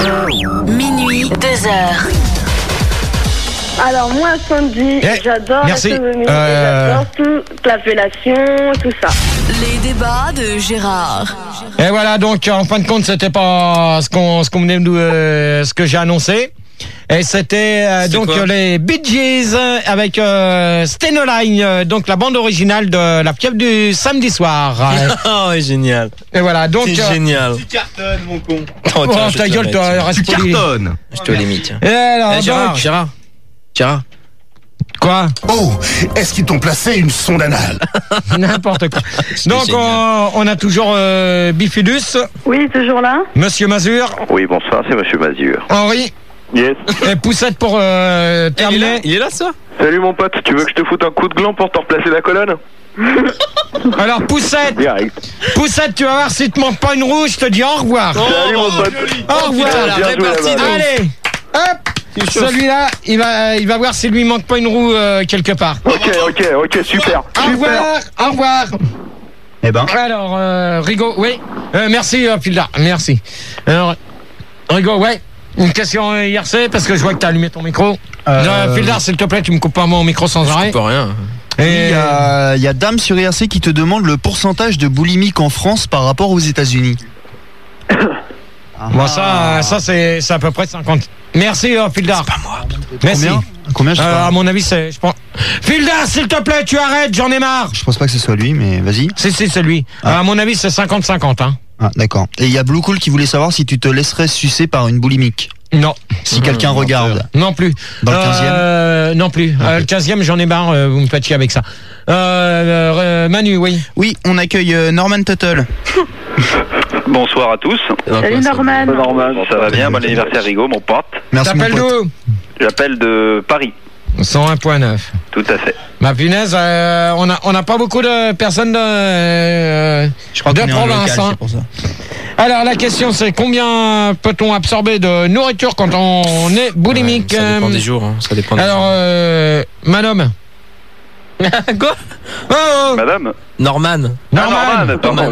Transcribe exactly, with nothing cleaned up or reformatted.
Minuit, deux heures. Alors moi, Sandy, Eh, j'adore merci. l'astronomie, Euh... j'adore toute la fellation, tout ça. Les débats de Gérard. Et voilà, donc en fin de compte, c'était pas ce qu'on ce qu'on venait de nous, euh, ce que j'ai annoncé. Et c'était euh, donc quoi les Bee Gees avec euh, Stenoline, euh, donc la bande originale de La Fièvre du samedi soir. Oh, ouais, génial. Et voilà, donc. C'est euh, génial. Tu cartonnes, mon con. Oh, Oh, tiens, je ta te gueule, la toi, mets, reste Tu poli. cartonnes. tiens. Je te l'ai mis, tiens. Et alors, Eh, Gérard, donc, Gérard, Gérard. quoi? Oh, est-ce qu'ils t'ont placé une sonde anale? N'importe quoi. Donc, génial. on, on a toujours euh, Bifidus, Oui, toujours là. Monsieur Mazur, Oui, bonsoir, c'est Monsieur Mazur. Henri Yes. et Poussette pour euh, Il est là, terminer. il est là, ça. Salut mon pote, tu veux que je te foute un coup de gland pour te replacer la colonne? Alors, Poussette, Direct. Poussette, tu vas voir, si te manque pas une roue, je te dis au revoir. Salut mon pote. Au revoir. Putain, la bien joué, répartie de là-bas. ouf. Allez, hop, celui-là, il va, il va voir s'il lui manque pas une roue euh, quelque part. Ok, ok, ok, super. Au Super. revoir, au revoir. Eh ben, Alors, euh, Rigaud, oui. Euh, merci, euh, Filda, merci. Alors, Rigaud, ouais. Une question euh, I R C, parce que je vois que t'as allumé ton micro. Euh, Euh, Filda, s'il te plaît, tu me coupes pas mon micro sans Je arrêt. coupe rien. il Et y a, il y a Dame sur I R C qui te demande le pourcentage de boulimique en France par rapport aux États-Unis. Bon, ça, ça c'est c'est à peu près cinquante. Merci, euh, Filda. Pas moi. Merci. Combien Combien je sais Euh, pas. à mon avis, c'est. Je prends. Filda, s'il te plaît, tu arrêtes, j'en ai marre. Je pense pas que ce soit lui, mais vas-y. Si, si, c'est lui. Ah. Euh, à mon avis, c'est cinquante cinquante. Hein. Ah, d'accord. Et il y a Blue Cool qui voulait savoir si tu te laisserais sucer par une boulimique. Non, Si quelqu'un regarde. non plus. Dans le quinzième euh, Non plus. Euh, le quinzième, j'en ai marre, euh, vous me faites chier avec ça. Euh, euh, Manu, oui. Oui, on accueille euh, Norman Tuttle. Bonsoir à tous. Salut Norman. Normal, ça va bien, bon anniversaire Rigaud, mon pote. Merci mon T'appelles pote. d'où? J'appelle de Paris. cent un virgule neuf. Tout à fait. Ma punaise, euh, on a on n'a pas beaucoup de personnes de, euh, Je crois de qu'on est en province. local, hein. c'est pour ça. Alors la question c'est combien peut-on absorber de nourriture quand on est boulimique? Ouais, ça dépend euh, des jours. Hein. Ça dépend des Alors, jours. euh, madame. Quoi? Oh, oh. Madame Norman. Ah, Norman. Norman, pardon.